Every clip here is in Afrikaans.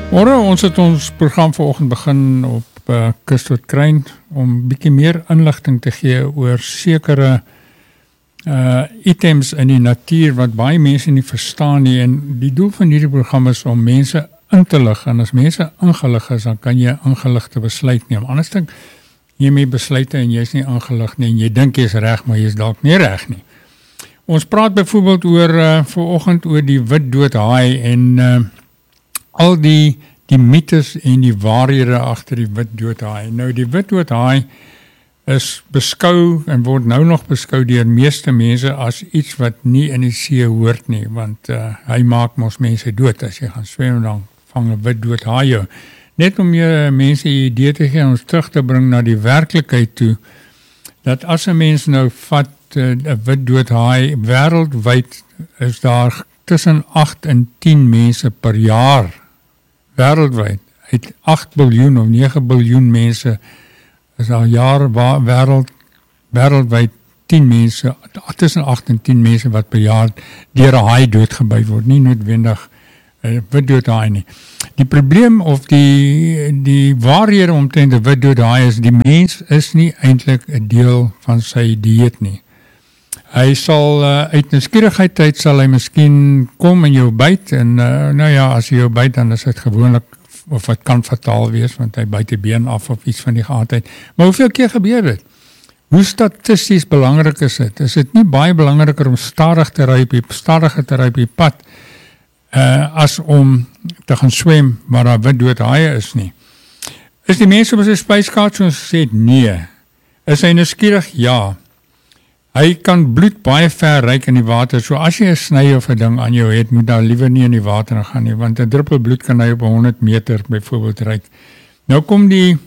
Môre, ons het ons program vanoggend begin op Kus tot Kruin om bietjie meer inligting te gee oor sekere items in die natuur wat baie mense nie verstaan nie, en die doel van hierdie program is om mense in te lig, en as mense ingelig is, dan kan jy ingeligte besluit neem. Anders dan neem jy besluite en jy is nie ingelig nie, en jy dink jy is reg, maar jy is dalk nie reg nie. Ons praat byvoorbeeld oor vanoggend oor die witdoodhaai en al die mytes en die waarhede agter die witdoodhaai. Nou die witdoodhaai is beskou en word nou nog beskou deur meeste mense as iets wat nie in die see hoort nie, want hy maak mos mense dood. As jy gaan swem, dan vang 'n witdoodhaai jou. Net om jy mense 'n idee te gee, ons terug te bring na die werklikheid toe, dat as 'n mens nou vat 'n witdoodhaai, wêreldwyd is daar tussen 8 en 10 mense per jaar wêreldwyd. Uit 8 biljoen of 9 biljoen mense is daar jaar wêreldwyd 10 mense, tussen 8 en 10 mense wat per jaar deur 'n haai doodgebyt word, nie noodwendig witdoodhaai nie. Die probleem of die waarhede omtrent die witdoodhaai is, die mens is nie eintlik 'n deel van sy dieet nie. Hy sal uit nuuskierigheid sal hy miskien kom en jou byt, en nou ja, as hy jou byt, dan is dit gewoonlik, of het kan fataal wees, want hy byt die been af of iets van die geaardheid. Maar hoeveel keer gebeur dit? Hoe statisties belangrik is dit? Is dit nie baie belangriker om stadiger te ry op die pad, as om te gaan swem waar daar witdoodhaaie is nie? Is die mense op sy spyskaart, soos gesê, nee. Is hy nuuskierig? Ja. Hy kan bloed baie ver reik in die water, so as jy 'n sny of 'n ding aan jou het, moet daar liewer nie in die water gaan nie, want 'n druppel bloed kan hy op 100 meter byvoorbeeld reik. Nou kom die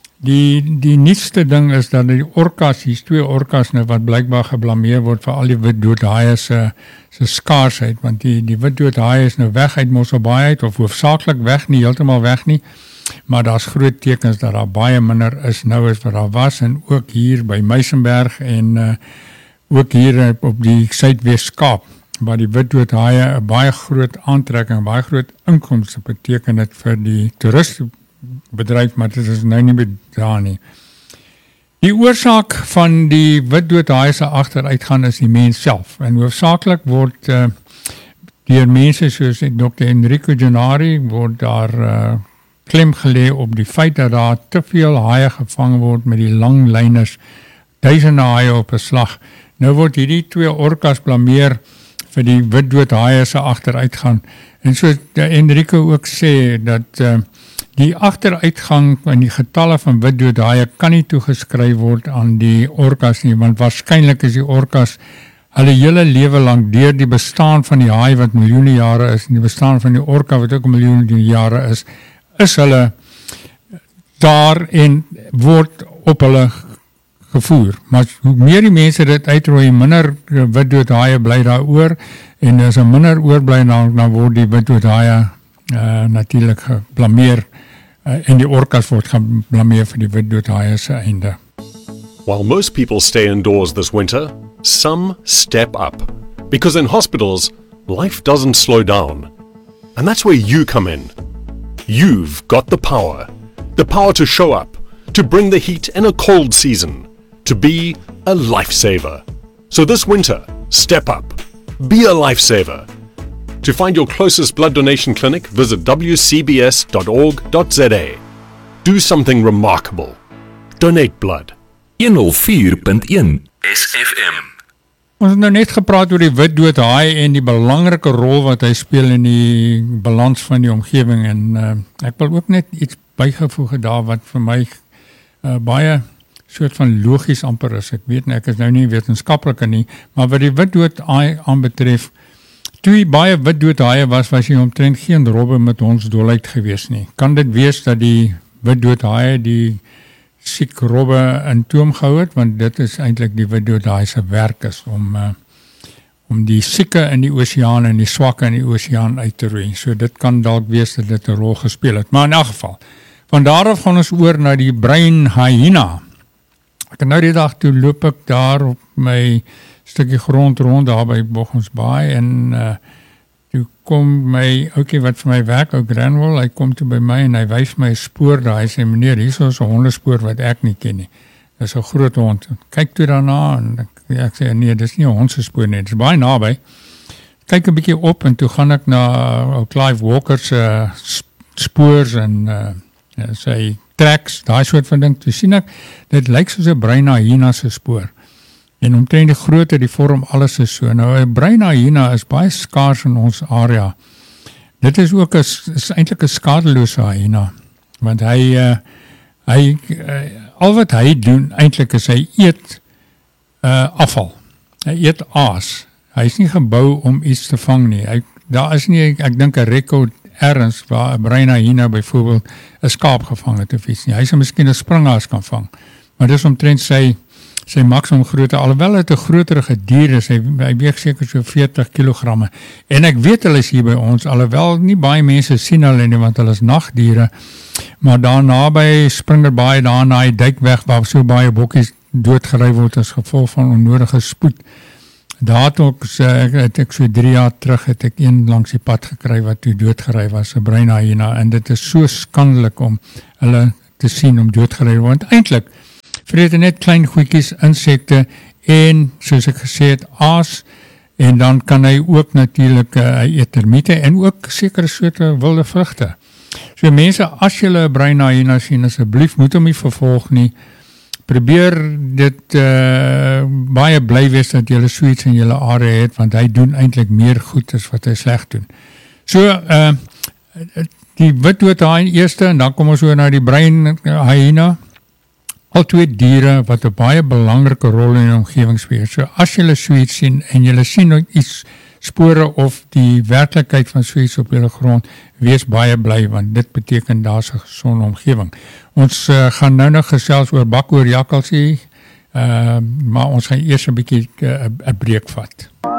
nuutste ding is dat die orkas, hier's 2 orkas nou wat blykbaar geblameer word vir al die witdoodhaaie se skaarsheid, want die witdoodhaaie is nou weg uit Mossel Bay uit, of hoofsaaklik weg, nie heeltemal weg nie, maar daar's groot tekens dat daar baie minder is nou as wat daar was, en ook hier by Muizenberg en ook hier op die Suidwes-Kaap, waar die witdoodhaaie 'n baie groot aantrekking, baie groot inkomste beteken dit vir die toeristbedryf, maar dit is nou nie daar nie. Die oorsaak van die witdoodhaaie se agteruitgaan is die mens self, en hoofsaaklik word deur mense soos Dr. Enrico Gennari word daar klem gelê op die feit dat daar te veel haie gevang word met die lang lyners, duisende haie op 'n slag. Nou word hierdie 2 orkas blameer vir die witdoodhaaie se agteruitgang. En so Enrico ook sê dat die agteruitgang in die getalle van witdoodhaaie kan nie toegeskryf word aan die orkas nie, want waarskynlik is die orkas hulle hele lewe lank deur die bestaan van die haai wat miljoene jare is, en die bestaan van die orka wat ook miljoene jare is hulle daar en word op hulle gevoer. Maar hoe meer die mense dit uitrooi, minder witdoodhaaie bly daar oor, en as er minder oorbly, dan word die witdoodhaaie natuurlik geblameer, en die orkas word geblameer vir die witdoodhaaie se einde. While most people stay indoors this winter, some step up. Because in hospitals, life doesn't slow down. And that's where you come in. You've got the power to show up, to bring the heat in a cold season, to be a lifesaver. So this winter, step up. Be a lifesaver. To find your closest blood donation clinic, visit wcbs.org.za. Do something remarkable. Donate blood. 104.1 SFM. Ons het nou net gepraat oor die witdoodhaai en die belangrike rol wat hy speel in die balans van die omgewing, en ek wil ook net iets bygevoeg daar wat vir my baie soort van logies amper is. Ek weet nie, ek is nou nie wetenskaplike nie, maar wat die witdoodhaai aanbetref, toe baie witdoodhaaie was jy omtrent geen robbe met ons dolheid gewees nie. Kan dit wees dat die witdoodhaaie die siek robbe in toom gehou het, want dit is eintlik die witdoodhaai se werk is om die sieke in die oseaan en die swakke in die oseaan uit te roei. So dit kan dalk wees dat dit 'n rol gespeel het. Maar in elk geval, van daar af gaan ons oor na die bruin hyena. Ek nou die dag toe loop ek daar op my stukkie grond rond daar by Boggins Bay, en toe kom my ouetjie wat vir my werk, ou Granwell, hy kom toe by my en hy wys my 'n spoor daar. Hy sê, meneer, hier is 'n hondespoor wat ek nie ken nie. Dis 'n groot hond. Kyk toe daarna en ek sê, nee, dis nie 'n hond se spoor nie, dis baie naby. Kyk 'n bietjie op en toe gaan ek na Clive Walker se spoors en sy tracks, daai soort van ding. Toe sien ek, dit lyk soos 'n bruin hyena se spoor. En omtrent die grootte, die vorm, alles is so. Nou, 'n bruin hyena is baie skaars in ons area. Dit is ook is eintlik 'n skadelose hyena, want hy al wat hy doen eintlik is hy eet afval. Hy eet aas. Hy is nie gebou om iets te vang nie. Daar is nie, ek dink 'n rekord ergens waar 'n bruin hyena byvoorbeeld 'n skaap gevang het of iets nie. Hy sou miskien 'n springaas kan vang. Maar dis omtrent sy maksimum grootte, alhoewel dit 'n groterige dier is, hy weeg seker so 40 kg. En ek weet hulle is hier by ons, alhoewel nie baie mense sien hulle nie, want hulle is nagdiere, maar daar naby Springerbaai, daar na die duikweg, waar so baie bokkies doodgery word as gevolg van onnodige spoed. Daar het ek so 3 jaar terug, het ek een langs die pad gekry wat toe doodgery was, 'n bruin hyena, en dit is so skandelik om hulle te sien om doodgery word, want eintlik vreet hy net klein goedjies, insekte en, soos ek gesê het, aas, en dan kan hy ook natuurlik hy eet termiete en ook sekere soorte wilde vrugte. So mense, as julle 'n bruin hyena sien, asseblief moet hom nie vervolg nie. Probeer dit baie bly wees dat julle so iets in julle area het, want hy doen eintlik meer goed as wat hy sleg doen. So, die witdoodhaai eerste, en dan kom ons oor na die bruin hyena. Al twee diere wat 'n baie belangrike rol in die omgewing speel. So as julle so iets sien en julle sien iets spore of die werklikheid van so iets op julle grond, wees baie bly, want dit beteken daar's 'n gesonde omgewing. Ons gaan nou nog gesels oor bakoor jakkalsie, maar ons gaan eers 'n bietjie 'n breek vat.